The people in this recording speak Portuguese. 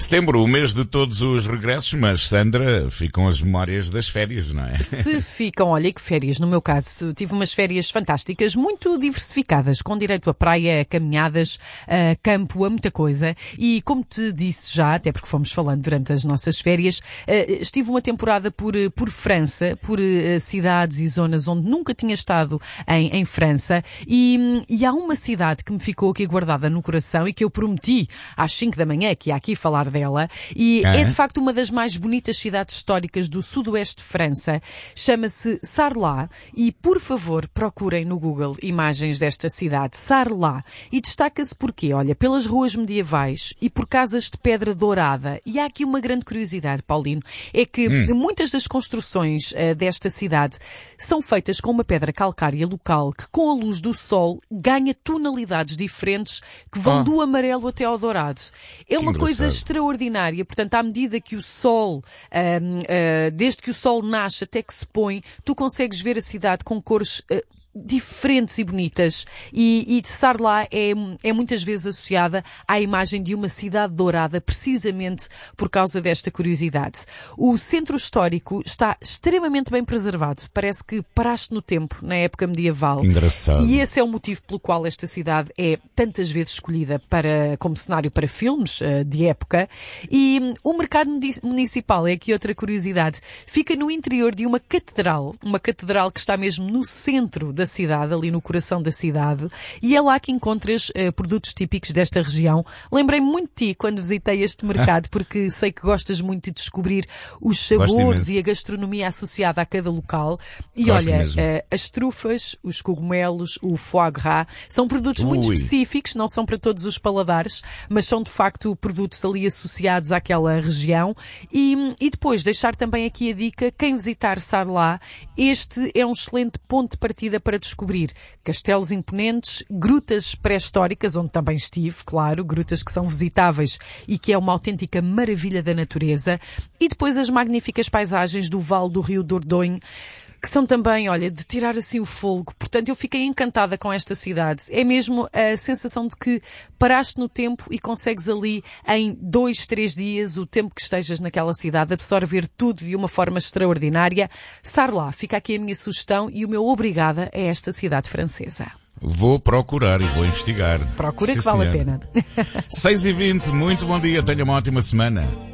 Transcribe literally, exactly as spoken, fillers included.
Setembro, o mês de todos os regressos, mas Sandra, ficam as memórias das férias, não é? Se ficam, olha que férias, no meu caso, tive umas férias fantásticas, muito diversificadas, com direito a praia, a caminhadas, a campo, a muita coisa. E como te disse já, até porque fomos falando durante as nossas férias, estive uma temporada por, por França, por cidades e zonas onde nunca tinha estado em, em França. E, e há uma cidade que me ficou aqui guardada no coração e que eu prometi às cinco da manhã que ia aqui falar dela. E ah. é de facto uma das mais bonitas cidades históricas do sudoeste de França. Chama-se Sarlat e, por favor, procurem no Google imagens desta cidade, Sarlat. E destaca-se porquê? Olha, pelas ruas medievais e por casas de pedra dourada. E há aqui uma grande curiosidade, Paulino, é que hum. muitas das construções uh, desta cidade são feitas com uma pedra calcária local que, com a luz do sol, ganha tonalidades diferentes que vão oh. do amarelo até ao dourado. É uma coisa extraordinária. Portanto, à medida que o sol, uh, uh, desde que o sol nasce até que se põe, tu consegues ver a cidade com cores uh, diferentes e bonitas. E, e Sarlat é, é muitas vezes associada à imagem de uma cidade dourada, precisamente por causa desta curiosidade. O centro histórico está extremamente bem preservado. Parece que paraste no tempo, na época medieval. Engraçado. E esse é o motivo pelo qual esta cidade é tantas vezes escolhida para, como cenário para filmes uh, de época. E um, o mercado municipal é aqui outra curiosidade. Fica no interior de uma catedral, uma catedral que está mesmo no centro da cidade, ali no coração da cidade, e é lá que encontras uh, produtos típicos desta região. Lembrei-me muito de ti quando visitei este mercado, porque sei que gostas muito de descobrir os sabores e a gastronomia associada a cada local. E Gosto olha, uh, as trufas, os cogumelos, o foie gras, são produtos Ui. muito específicos, não são para todos os paladares, mas são de facto produtos ali associados àquela região. E, e depois, deixar também aqui a dica, quem visitar Sarlat, este é um excelente ponto de partida para descobrir castelos imponentes, grutas pré-históricas, onde também estive, claro, grutas que são visitáveis e que é uma autêntica maravilha da natureza, e depois as magníficas paisagens do Vale do Rio Dordogne, que são também, olha, de tirar assim o fôlego. Portanto, eu fiquei encantada com esta cidade. É mesmo a sensação de que paraste no tempo e consegues ali, em dois, três dias, o tempo que estejas naquela cidade, absorver tudo de uma forma extraordinária. Sarlat, fica aqui a minha sugestão e o meu obrigada a esta cidade francesa. Vou procurar e vou investigar. Procura Sim, que vale senhor. a pena. seis e vinte, muito bom dia, tenha uma ótima semana.